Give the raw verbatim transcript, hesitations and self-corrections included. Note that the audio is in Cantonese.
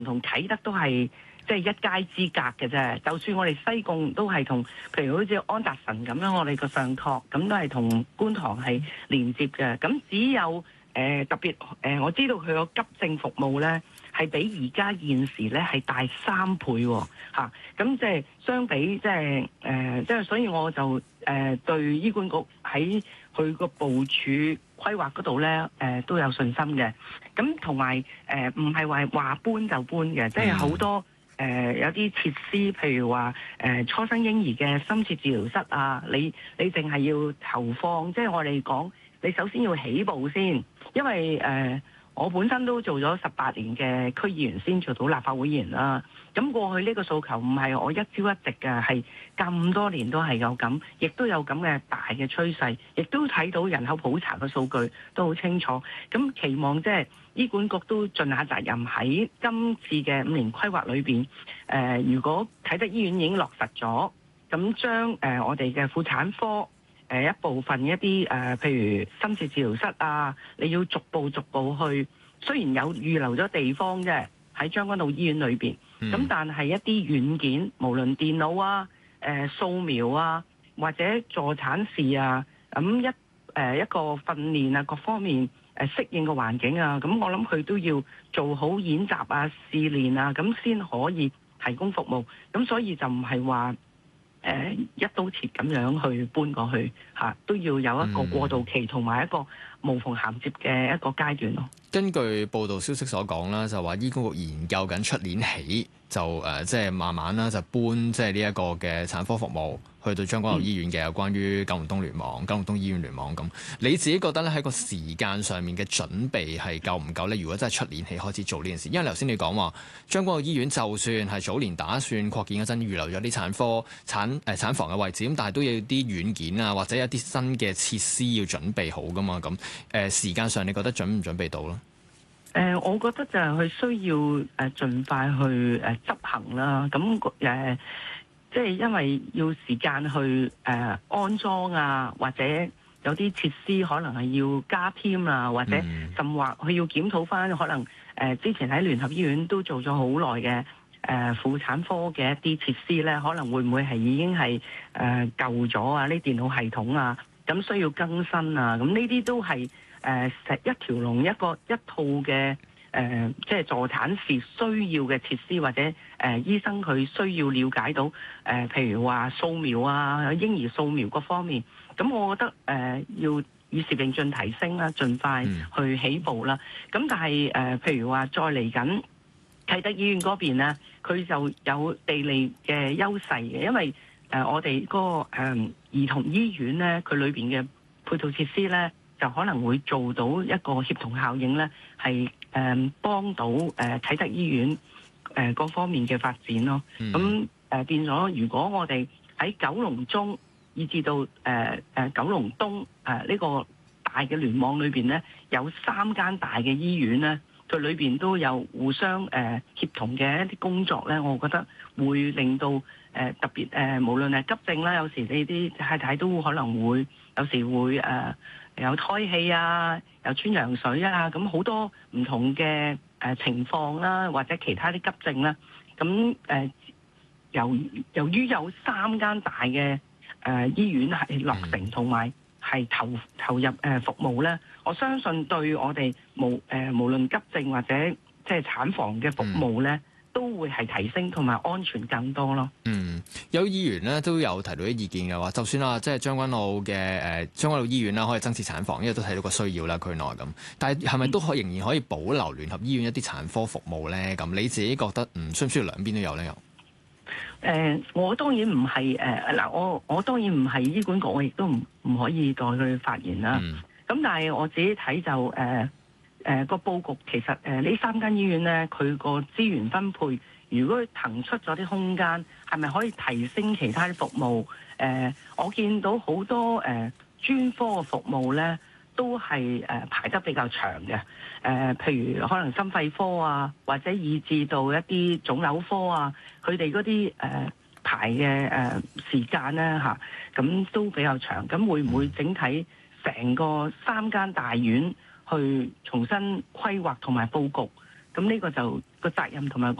同啟德都係即係一街之隔嘅啫。就算我哋西貢都係同，譬如好似安達臣咁樣，我哋個上托咁都係同觀塘係連接嘅。咁只有誒、呃、特別誒、呃，我知道佢個急症服務咧係比而家現時咧係大三倍喎嚇。咁即係相比即係誒，即係所以我就誒、呃、對醫管局喺佢個部署規劃嗰度咧，誒、呃、都有信心嘅。咁同埋誒唔係話話搬就搬嘅，即係好多誒、呃、有啲設施，譬如話誒、呃、初生嬰兒嘅深切治療室啊，你你淨係要投放，即係我哋講，你首先要起步先，因為誒。呃我本身都做咗十八年嘅區議員，先做到立法會議員啦。咁過去呢個訴求唔係我一朝一夕嘅，係咁多年都係有咁，亦都有咁嘅大嘅趨勢，亦都睇到人口普查嘅數據都好清楚。咁期望即係醫管局都盡下責任喺今次嘅五年規劃裏邊。誒、呃，如果啟德醫院已經落實咗，咁將誒我哋嘅婦產科。誒一部分一啲誒、呃，譬如深切治療室啊，你要逐步逐步去。雖然有預留咗地方啫，喺將軍澳醫院裏邊，咁、嗯、但係一啲軟件，無論電腦啊、誒、呃、掃描啊，或者助產士啊，咁一誒、呃、一個訓練啊，各方面誒、呃、適應嘅環境啊，咁我諗佢都要做好演習啊、試練啊，咁先可以提供服務。咁所以就唔係話。誒、呃、一刀切咁樣去搬過去嚇、啊，都要有一個過渡期同埋一個無縫銜接嘅一個階段咯。 根據報道消息所講啦，就話醫管局研究緊出年起就誒、呃，即係慢慢啦，就搬即係呢一個嘅產科服務去到將軍澳醫院嘅，有關於九龍東聯網、九龍東醫院聯網咁。你自己覺得咧喺個時間上面嘅準備係夠唔夠咧？如果真係出年起開始做呢件事，因為頭先你講話將軍澳醫院就算係早年打算擴建嗰陣預留咗啲產科產誒、呃、產房嘅位置，咁但係都要啲軟件啊，或者一啲新嘅設施要準備好噶嘛。咁誒、呃、時間上你覺得準唔準備到咧？ 誒、呃，我覺得就係佢需要誒盡快去誒執行啦。咁誒、呃，即係因為要時間去誒、呃、安裝啊，或者有啲設施可能係要加添啊，或者甚或佢要檢討返可能誒、呃、之前喺聯合醫院都做咗好耐嘅誒婦產科嘅一啲設施咧，可能會唔會係已經係誒、呃、舊咗啊？呢電腦系統啊，咁需要更新啊，咁呢啲都係。誒、呃、一條龍一個一套嘅誒、呃，即係助產士需要嘅設施，或者誒、呃、醫生佢需要了解到誒、呃，譬如話掃描啊、嬰兒掃描各方面，咁我覺得誒、呃、要與時並進提升啦，盡快去起步啦。咁但係誒、呃，譬如話再嚟緊啟德醫院嗰邊咧，佢就有地利嘅優勢嘅，因為誒、呃、我哋嗰、那個誒、呃、兒童醫院咧，佢裏邊嘅配套設施咧。就可能會做到一個協同效應咧，係誒、呃、幫到誒、呃、啟德醫院誒各、呃、方面嘅發展咯。咁誒、呃、變咗，如果我哋喺九龍中以至到誒誒、呃、九龍東誒呢、呃這個大嘅聯網裏邊咧，有三間大嘅醫院咧，佢裏邊都有互相誒、呃、協同嘅一啲工作咧，我覺得會令到誒、呃、特別誒、呃、無論係急症啦，有時呢啲太太都可能會有時會誒。呃有胎氣啊，有穿羊水啊，咁好多唔同嘅誒、呃、情況啦，或者其他啲急症啦，咁誒、呃、由由於有三間大嘅誒、呃、醫院係落成同埋係投投入誒、呃、服務咧，我相信對我哋無誒、呃、無論急症或者即係產房嘅服務咧。嗯都會係提升同埋安全更多咯。 嗯，有議員咧都有提到啲意見嘅話，就算啦，即係將軍澳嘅誒將軍澳醫院啦，可以增設產房，因為都睇到個需要啦，區內咁。但係係咪都可仍然可以保留聯合醫院一啲產科服務咧？咁你自己覺得唔需唔需要兩邊都有咧？又誒、 呃，我當然唔係誒嗱，我我當然唔係醫管局，我亦都唔唔可以代佢發言啦。咁、嗯、但係我自己睇就誒。呃誒、呃、個佈局其實誒呢、呃、三間醫院咧，佢個資源分配，如果佢騰出咗啲空間，係咪可以提升其他啲服務？誒、呃，我見到好多誒、呃、專科嘅服務咧，都係誒、呃、排得比較長嘅。誒、呃，譬如可能心肺科啊，或者以至到一啲腫瘤科啊，佢哋嗰啲誒排嘅誒、呃、時間咧嚇，咁、啊、都比較長。咁會唔會整體成個三間大院去重新規劃同埋佈局， 咁呢個就個責任同埋